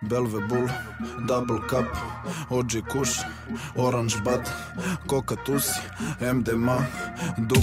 Belve Bull, Double Cup, OG Kush, Orange Bud, Coca Tusi, MDMA,